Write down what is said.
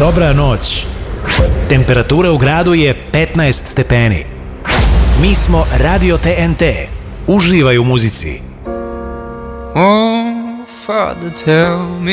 Dobra noć. Temperatura u gradu je 15 stepeni. Mi smo Radio TNT. Uživaj u muzici. Oh, Father, tell me